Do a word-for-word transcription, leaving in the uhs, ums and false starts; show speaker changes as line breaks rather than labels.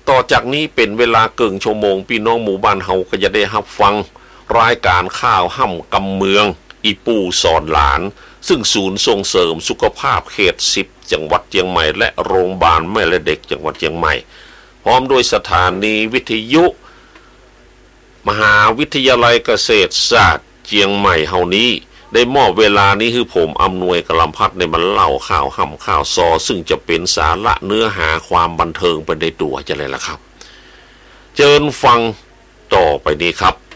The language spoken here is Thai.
ต่อจากนี้เป็นเวลาเกิงชั่วโมงพี่น้องหมู่บ้านเฮาก็จะได้รับฟังรายการข้าวห่ำกำเมืองอีปูสอนหลานซึ่งศูนย์ส่งเสริมสุขภาพเขตสิบจังหวัดเชียงใหม่และโรงพยาบาลแม่และเด็กจังหวัดเชียงใหม่พร้อมด้วยสถานีวิทยุมหาวิทยาลัยเกษตรศาสตร์เชียงใหม่เฮานี้ได้มอบเวลานี้คือผมอำนวยกำลังพัดในบรรเล่าข่าวห่ำข่าวซอซึ่งจะเป็นสาระเนื้อหาความบันเทิงไปในตัวจะเลยล่ะครับเชิญฟังต่อไปนี้ครับ